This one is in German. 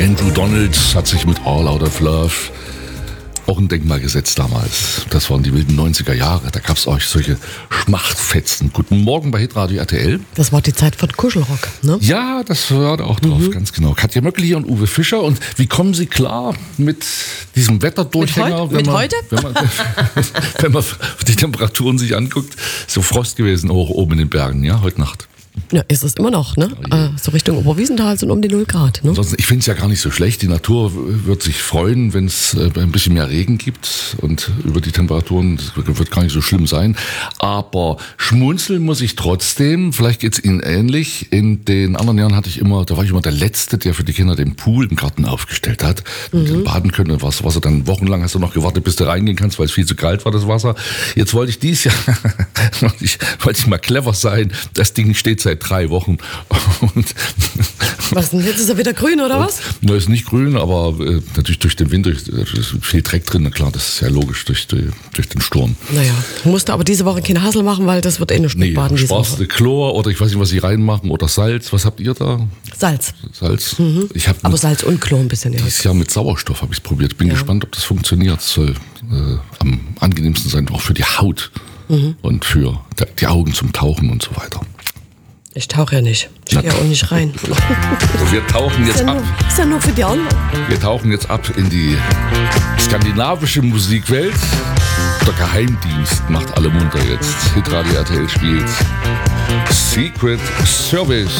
Andrew Donald hat sich mit All Out of Love auch ein Denkmal gesetzt damals. Das waren die wilden 90er Jahre. Da gab es auch solche Schmachtfetzen. Guten Morgen bei Hitradio RTL. Das war die Zeit von Kuschelrock, ne? Ja, das war da auch drauf, ganz genau. Katja Möckl hier und Uwe Fischer. Und wie kommen Sie klar mit diesem Wetterdurchhänger? Mit heute? Wenn man die Temperaturen sich anguckt, so Frost gewesen hoch oben in den Bergen, ja, heute Nacht. Ja, ist es immer noch, ne? So Richtung Oberwiesenthal sind um die 0 Grad, ne? Ansonsten, ich finde es ja gar nicht so schlecht. Die Natur wird sich freuen, wenn es ein bisschen mehr Regen gibt. Und über die Temperaturen, das wird gar nicht so schlimm sein. Aber schmunzeln muss ich trotzdem. Vielleicht geht es Ihnen ähnlich. In den anderen Jahren da war ich immer der Letzte, der für die Kinder den Pool im Garten aufgestellt hat. Und die baden können. Und Wasser dann wochenlang hast du noch gewartet, bis du reingehen kannst, weil es viel zu kalt war, das Wasser. Jetzt wollte ich dieses Jahr, wollte ich mal clever sein. Das Ding steht seit 3 Wochen. Und was denn? Jetzt ist er wieder grün, oder was? Ne, ist nicht grün, aber natürlich durch den Wind, ist viel Dreck drin. Na klar, das ist ja logisch durch den Sturm. Naja, musste aber diese Woche keine Hassel machen, weil das wird eh nicht mitbaden. Nee, Spaß, Chlor oder ich weiß nicht, was Sie reinmachen oder Salz. Was habt ihr da? Salz. Salz. Aber Salz und Chlor ein bisschen, ja. Dieses Jahr mit Sauerstoff habe ich es probiert. Bin gespannt, ob das funktioniert. Es soll am angenehmsten sein, auch für die Haut und für die Augen zum Tauchen und so weiter. Ich tauche ja nicht. Ich gehe ja auch nicht rein. Wir tauchen jetzt ab. Ist ja nur für die anderen. Wir tauchen jetzt ab in die skandinavische Musikwelt. Der Geheimdienst macht alle munter jetzt. Hitradio RTL spielt Secret Service.